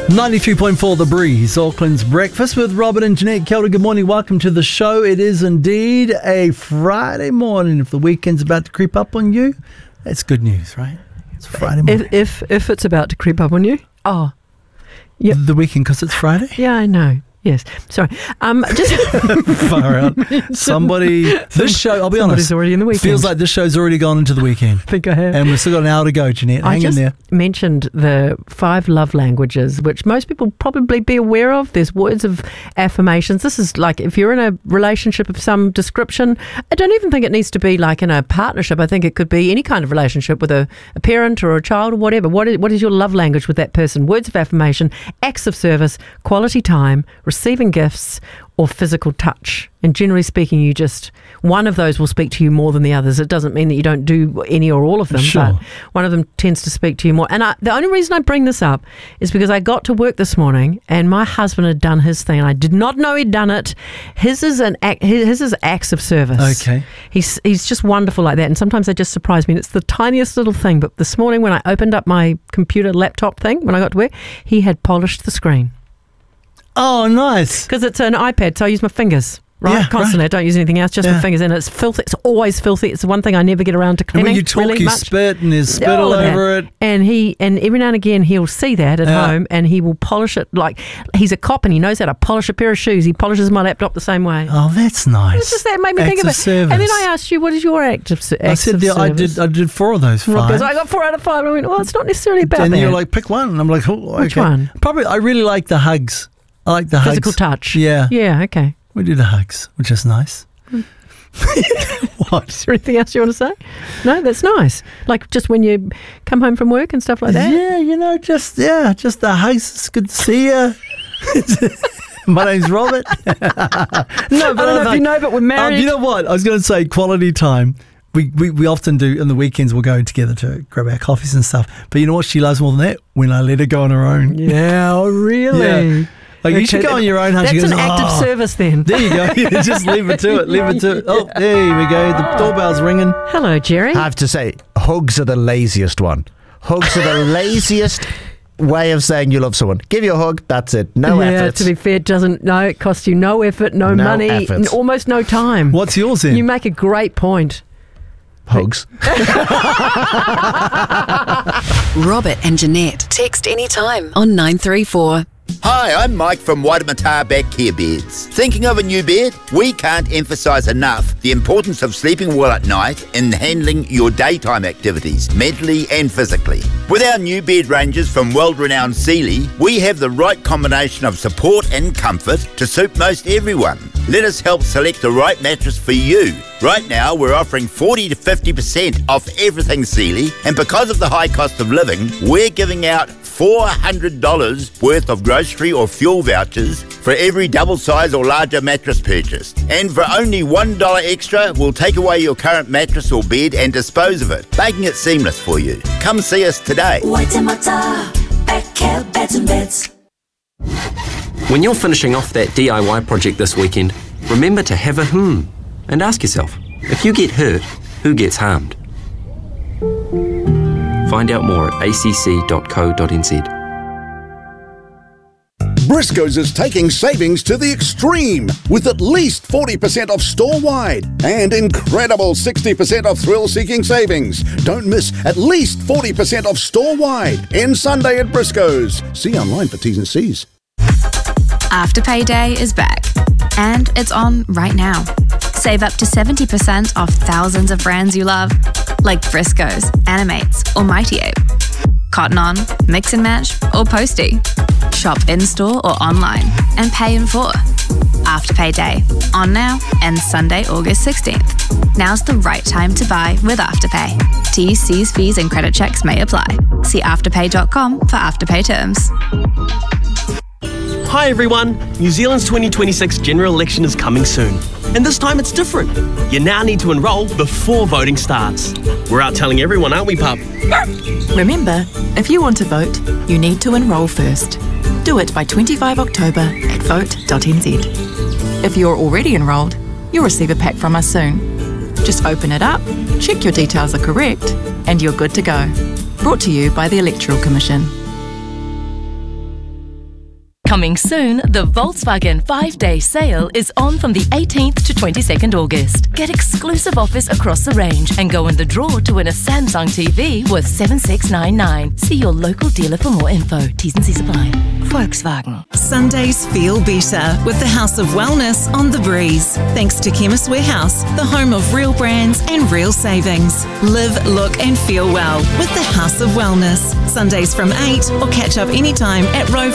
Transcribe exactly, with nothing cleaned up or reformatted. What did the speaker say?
ninety-three point four The Breeze, Auckland's breakfast with Robert and Jeanette. Kia ora, good morning, welcome to the show. It is indeed a Friday morning. If the weekend's about to creep up on you, that's good news, right? It's Friday morning. If if, if it's about to creep up on you, oh, yep. The weekend because it's Friday? Yeah, I know. Yes, sorry. Um, just far out. Somebody, this show, I'll be Somebody's honest, already in the weekend. Feels like this show's already gone into the weekend. I think I have. And we've still got an hour to go, Jeanette. I Hang just in there. mentioned the five love languages, which most people probably be aware of. There's words of affirmations. This is like if you're in a relationship of some description. I don't even think it needs to be like in a partnership. I think it could be any kind of relationship with a, a parent or a child or whatever. What is, what is your love language with that person? Words of affirmation, acts of service, quality time, receiving gifts, or physical touch. And generally speaking, you just, one of those will speak to you more than the others. It doesn't mean that you don't do any or all of them, sure. but one of them tends to speak to you more. And I, the only reason I bring this up is because I got to work this morning and my husband had done his thing. And I did not know he'd done it. His is an act, his is acts of service. Okay. He's he's just wonderful like that. And sometimes they just surprise me. And it's the tiniest little thing. But this morning when I opened up my computer laptop thing, when I got to work, he had polished the screen. Oh, nice. Because it's an iPad, so I use my fingers, right? Yeah, Constantly. right. I don't use anything else, just Yeah. my fingers. And it's filthy. It's always filthy. It's the one thing I never get around to And cleaning. when you talk, really you much. spit and there's spit All all of that. over it. And he, and every now and again, he'll see that at Yeah. home and he will polish it. Like, he's a cop and he knows how to polish a pair of shoes. He polishes my laptop the same way. Oh, that's nice. It's just that made me Acts think of of it. service. And then I asked you, what is your act of, se- I acts said of yeah, I service? did. I did four of those. Rob Five. goes, I got four out of five. I went, well, it's not necessarily about and that. then you're like, pick one. And I'm like, oh, okay. Which one? Probably, I really like the hugs. I like the Physical hugs. touch. Yeah. Yeah, okay. We do the hugs, which is nice. What? Is there anything else you want to say? No, that's nice. Like just when you come home from work and stuff like that? Yeah, you know, just, yeah, just the hugs. It's good to see you. My name's Robert. no, but I don't know like, if you know, but we're um, married. you know what? I was going to say quality time. We, we we often do, in the weekends we'll go together to grab our coffees and stuff. But you know what she loves more than that? When I let her go on her own. Yeah, oh, really? Yeah. Like, you should Okay, go on your own, hun. That's She goes, an act of "Oh." service then. There you go. Yeah, just leave it to it. Leave it to it. Oh, there we go. The doorbell's ringing. Hello, Jerry. I have to say, hugs are the laziest one. Hugs are the laziest way of saying you love someone. Give you a hug, that's it. No yeah, effort. to be fair, it doesn't. No, it costs you no effort, no, No money, effort. n- almost no time. What's yours then? You make a great point. Hugs. Robert and Jeanette. Text anytime on nine three four. Hi, I'm Mike from Waimata Back Care Beds. Thinking of a new bed? We can't emphasise enough the importance of sleeping well at night in handling your daytime activities, mentally and physically. With our new bed ranges from world-renowned Sealy, we have the right combination of support and comfort to suit most everyone. Let us help select the right mattress for you. Right now, we're offering forty to fifty percent off everything Sealy, and because of the high cost of living, we're giving out four hundred dollars worth of grocery or fuel vouchers for every double size or larger mattress purchased. And for only one dollar extra, we'll take away your current mattress or bed and dispose of it, making it seamless for you. Come see us today. Waimata Back Care Beds and Beds. When you're finishing off that D I Y project this weekend, remember to have a hmm and ask yourself, if you get hurt, who gets harmed? Find out more at a c c dot co dot n z. Briscoes is taking savings to the extreme with at least forty percent off store-wide and incredible sixty percent off thrill-seeking savings. Don't miss at least forty percent off store-wide in Sunday at Briscoes. See online for T's and C's. Afterpay Day is back, and it's on right now. Save up to seventy percent off thousands of brands you love, like Briscoes, Animates, or Mighty Ape. Cotton On, Mix and Match, or Posty. Shop in-store or online, and pay in full. Afterpay Day, on now and Sunday, August sixteenth. Now's the right time to buy with Afterpay. T's, C's, fees and credit checks may apply. See afterpay dot com for Afterpay terms. Hi everyone! New Zealand's twenty twenty-six general election is coming soon. And this time it's different. You now need to enrol before voting starts. We're out telling everyone, aren't we, pup? Remember, if you want to vote, you need to enrol first. Do it by twenty-fifth of October at vote dot n z. If you're already enrolled, you'll receive a pack from us soon. Just open it up, check your details are correct, and you're good to go. Brought to you by the Electoral Commission. Coming soon, the Volkswagen five-day sale is on from the eighteenth to twenty-second August. Get exclusive offers across the range and go in the draw to win a Samsung T V worth seven thousand six hundred ninety-nine. See your local dealer for more info. T's and C's apply. Volkswagen. Sundays feel better with the House of Wellness on The Breeze. Thanks to Chemist Warehouse, the home of real brands and real savings. Live, look and feel well with the House of Wellness. Sundays from eight or catch up anytime at Rover